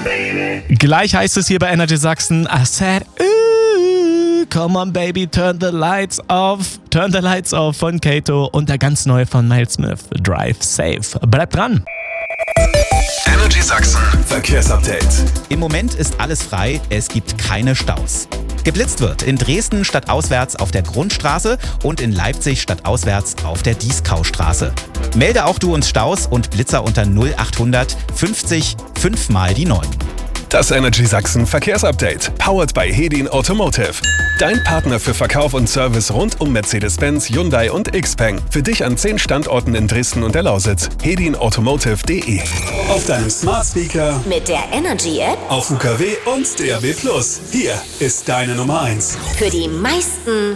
Gleich heißt es hier bei Energy Sachsen, I said, come on baby, turn the lights off. Turn the lights off von Kato und der ganz neue von Miles Smith, Drive Safe. Bleibt dran. Energy Sachsen Verkehrsupdate. Im Moment ist alles frei, es gibt keine Staus. Geblitzt wird in Dresden stadtauswärts auf der Grundstraße und in Leipzig stadtauswärts auf der Dieskaustraße. Melde auch du uns Staus und Blitzer unter 0800 50 5 mal die 9. Das Energy Sachsen Verkehrsupdate, powered by Hedin Automotive. Dein Partner für Verkauf und Service rund um Mercedes-Benz, Hyundai und XPeng. Für dich an 10 Standorten in Dresden und der Lausitz. hedinautomotive.de. Auf deinem Smart Speaker, mit der Energy App, auf UKW und DAB+. Hier ist deine Nummer 1. für die meisten